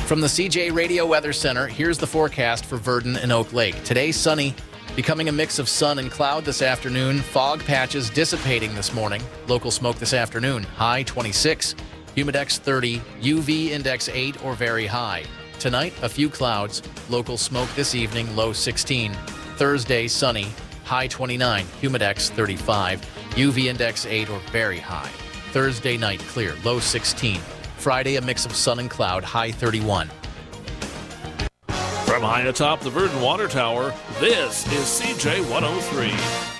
From the CJ Radio Weather Center, here's the forecast for Verdon and Oak Lake. Today, sunny, becoming a mix of sun and cloud this afternoon. Fog patches dissipating this morning. Local smoke this afternoon. High 26, humidex 30, UV index 8 or very high. Tonight, a few clouds. Local smoke this evening, low 16. Thursday, sunny, high 29, humidex 35, UV index 8 or very high. Thursday night, clear, low 16. Friday, a mix of sun and cloud, high 31. From high atop the Verdon Water Tower, this is CJ 103.